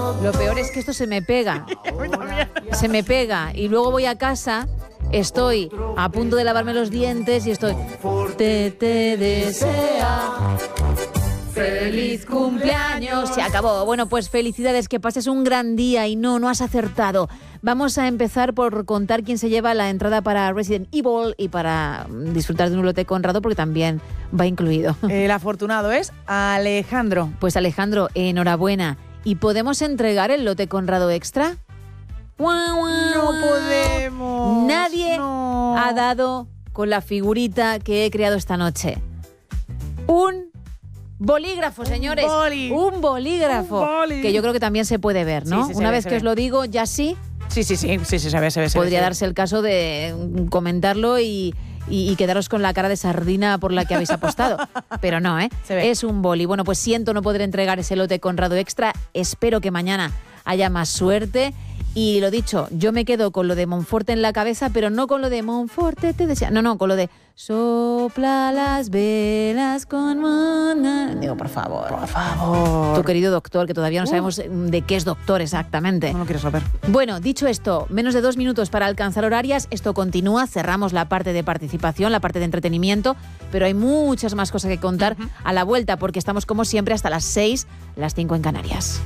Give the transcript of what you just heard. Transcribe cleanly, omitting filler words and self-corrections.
Lo peor es que esto se me pega. Se me pega y luego voy a casa, estoy a punto de lavarme los dientes y estoy... Te desea... ¡Feliz cumpleaños! Se acabó. Bueno, pues felicidades, que pases un gran día y no has acertado. Vamos a empezar por contar quién se lleva la entrada para Resident Evil y para disfrutar de un lote Conrado, porque también va incluido. El afortunado es Alejandro. Pues Alejandro, enhorabuena. ¿Y podemos entregar el lote Conrado extra? No podemos. Nadie ha dado con la figurita que he creado esta noche. Un bolígrafo, señores. Un bolígrafo. Que yo creo que también se puede ver, ¿no? Sí, Una vez que os lo digo, ya sí. Sí, se ve. Podría darse el caso de comentarlo y quedaros con la cara de sardina por la que habéis apostado. Pero no, es un boli. Bueno, pues siento no poder entregar ese lote Conrado extra. Espero que mañana haya más suerte. Y lo dicho, yo me quedo con lo de Monforte en la cabeza, pero no con lo de Monforte te desea. No, con lo de sopla las velas con mona. Digo, por favor. Tu querido doctor, que todavía no sabemos de qué es doctor exactamente. No lo quiero saber. Bueno, dicho esto, menos de 2 minutos para alcanzar horarias. Esto continúa, cerramos la parte de participación, la parte de entretenimiento, pero hay muchas más cosas que contar a la vuelta, porque estamos como siempre hasta las 6, las 5 en Canarias.